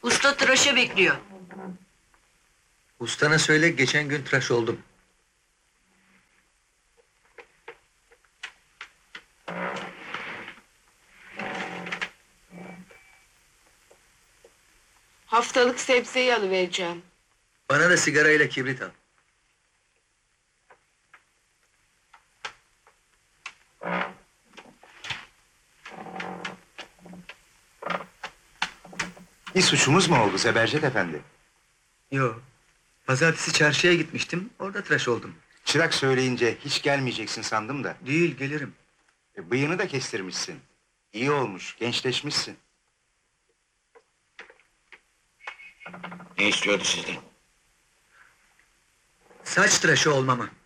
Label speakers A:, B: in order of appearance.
A: Usta tıraşa bekliyor.
B: Ustana söyle, geçen gün tıraş oldum.
C: Haftalık sebzeyi alıvereceğim.
B: Bana da sigarayla kibrit al.
D: Bir suçumuz mu oldu Zebercet efendi?
B: Yo. Pazartesi çarşıya gitmiştim, orada tıraş oldum.
D: Çırak söyleyince hiç gelmeyeceksin sandım da.
B: Değil, gelirim.
D: Bıyığını da kestirmişsin. İyi olmuş, gençleşmişsin.
E: Ne istiyordu sizden?
B: Saç tıraşı olmamı.